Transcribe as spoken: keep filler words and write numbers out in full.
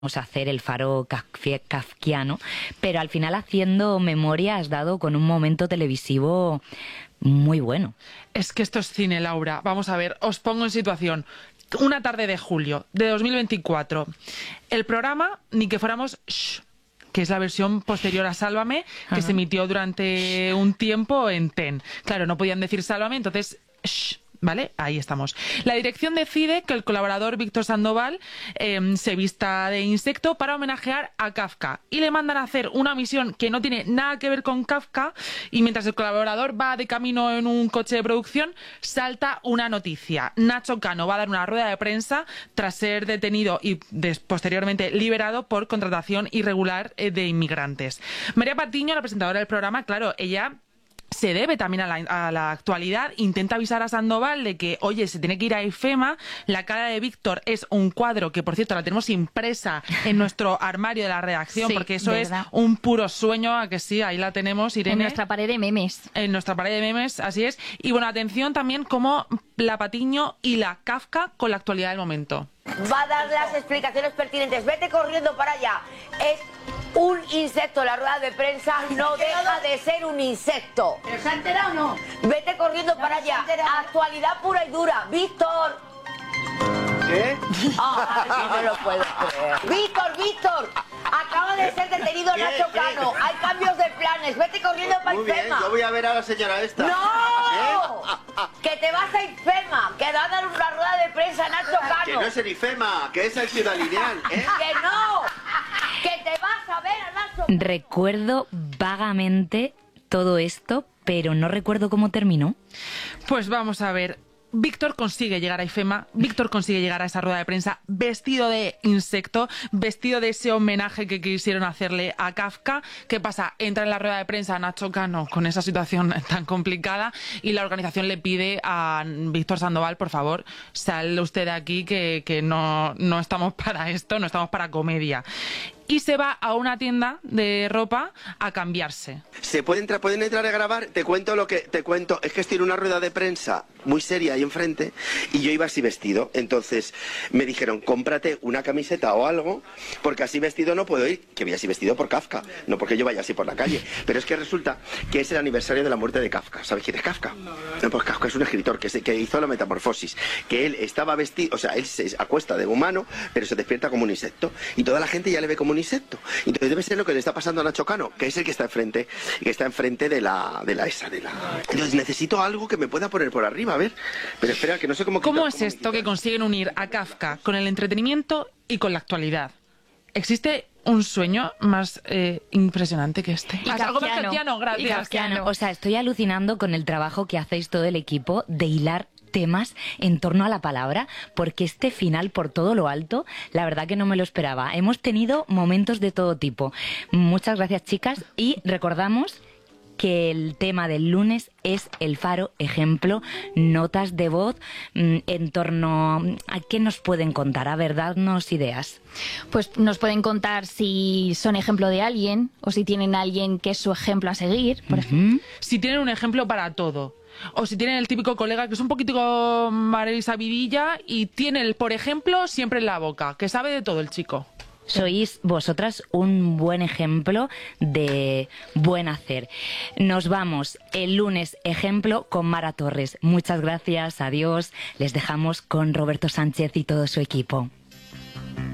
hacer el faro kafkie- kafkiano, pero al final haciendo memoria has dado con un momento televisivo muy bueno. Es que esto es cine, Laura. Vamos a ver, os pongo en situación. Una tarde de julio de dos mil veinticuatro. El programa Ni que fuéramos Shh, que es la versión posterior a Sálvame, que Ajá. se emitió durante un tiempo en TEN. Claro, no podían decir Sálvame, entonces Shh. ¿Vale? Ahí estamos. La dirección decide que el colaborador Víctor Sandoval eh, se vista de insecto para homenajear a Kafka y le mandan a hacer una misión que no tiene nada que ver con Kafka, y mientras el colaborador va de camino en un coche de producción salta una noticia. Nacho Cano va a dar una rueda de prensa tras ser detenido y des, posteriormente liberado por contratación irregular eh, de inmigrantes. María Patiño, la presentadora del programa, claro, ella se debe también a la, a la actualidad, intenta avisar a Sandoval de que, oye, se tiene que ir a IFEMA, la cara de Víctor es un cuadro que, por cierto, la tenemos impresa en nuestro armario de la redacción, sí, porque eso ¿verdad? Es un puro sueño, a que sí, ahí la tenemos, Irene. En nuestra pared de memes. En nuestra pared de memes, así es. Y bueno, atención también como la Patiño y la Kafka con la actualidad del momento. Va a dar las explicaciones pertinentes. Vete corriendo para allá. Es un insecto. La rueda de prensa no deja de ser un insecto. ¿Pero se ha enterado o no? Vete corriendo para allá. Actualidad pura y dura. Víctor. ¿Qué? Ah, sí, no lo puedo creer. Víctor, Víctor. Acaba de ser detenido ¿Qué? Nacho Cano. Hay cambios de planes. Vete corriendo para Muy bien, IFEMA. yo voy a ver a la señora esta. ¡No! ¿Eh? Que te vas a IFEMA. Que va a dar una rueda de prensa Nacho Cano. Que no es el IFEMA, que es el Ciudad Lineal, ¿eh? ¡Que no! ¡Que te vas a ver a Nacho! Recuerdo vagamente todo esto, pero no recuerdo cómo terminó. Pues vamos a ver. Víctor consigue llegar a IFEMA, Víctor consigue llegar a esa rueda de prensa vestido de insecto, vestido de ese homenaje que quisieron hacerle a Kafka. ¿Qué pasa? Entra en la rueda de prensa Nacho Cano con esa situación tan complicada y la organización le pide a Víctor Sandoval, por favor, sal usted de aquí, que, que no, no estamos para esto, no estamos para comedia. Y se va a una tienda de ropa a cambiarse. ¿Se puede entrar, pueden entrar a grabar? Te cuento lo que te cuento. Es que estoy en una rueda de prensa muy seria ahí enfrente y yo iba así vestido. Entonces me dijeron, cómprate una camiseta o algo, porque así vestido no puedo ir. Que voy así vestido por Kafka, no porque yo vaya así por la calle. Pero es que resulta que es el aniversario de la muerte de Kafka. ¿Sabes quién es Kafka? No, pues Kafka es un escritor que, se, que hizo la Metamorfosis. Que él estaba vestido, o sea, él se acuesta de humano, pero se despierta como un insecto. Y toda la gente ya le ve como un insecto. Entonces debe ser lo que le está pasando a Nacho Cano, que es el que está enfrente, que está enfrente de la, de la esa, de la. Entonces necesito algo que me pueda poner por arriba, a ver. Pero espera, que no sé cómo. ¿Cómo quitar, es cómo esto que consiguen unir a Kafka con el entretenimiento y con la actualidad? ¿Existe un sueño más eh, impresionante que este? Y Ah, algo más kafkiano, gracias. Y kafkiano. O sea, estoy alucinando con el trabajo que hacéis todo el equipo de hilar temas en torno a la palabra, porque este final por todo lo alto, la verdad que no me lo esperaba. Hemos tenido momentos de todo tipo. Muchas gracias, chicas, y recordamos que el tema del lunes es el faro ejemplo, notas de voz mmm, en torno a qué nos pueden contar, a ver, dadnos ideas. Pues nos pueden contar si son ejemplo de alguien o si tienen a alguien que es su ejemplo a seguir, por uh-huh. ejemplo. Si tienen un ejemplo para todo. O si tienen el típico colega que es un poquitico sabidilla y tiene el, por ejemplo, siempre en la boca, que sabe de todo el chico. Sois vosotras un buen ejemplo de buen hacer. Nos vamos el lunes, ejemplo, con Mara Torres. Muchas gracias, adiós. Les dejamos con Roberto Sánchez y todo su equipo.